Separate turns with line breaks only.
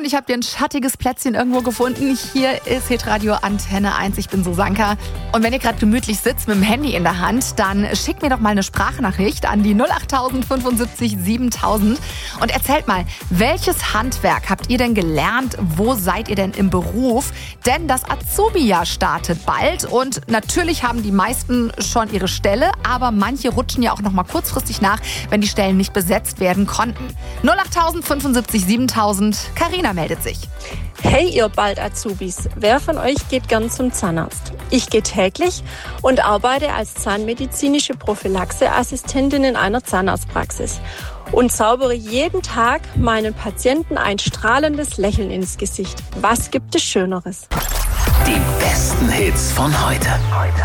Hoffentlich habt ihr ein schattiges Plätzchen irgendwo gefunden. Hier ist Hitradio Antenne 1. Ich bin Susanka. Und wenn ihr gerade gemütlich sitzt mit dem Handy in der Hand, dann schickt mir doch mal eine Sprachnachricht an die 08000 75 7000 und erzählt mal, welches Handwerk habt ihr denn gelernt? Wo seid ihr denn im Beruf? Denn das Azubi-Jahr startet bald und natürlich haben die meisten schon ihre Stelle, aber manche rutschen ja auch noch mal kurzfristig nach, wenn die Stellen nicht besetzt werden konnten. 08000 75 7000. Carina meldet sich.
Hey ihr bald Azubis, wer von euch geht gern zum Zahnarzt? Ich gehe täglich und arbeite als zahnmedizinische Prophylaxeassistentin in einer Zahnarztpraxis und zaubere jeden Tag meinen Patienten ein strahlendes Lächeln ins Gesicht. Was gibt es Schöneres?
Die besten Hits von heute.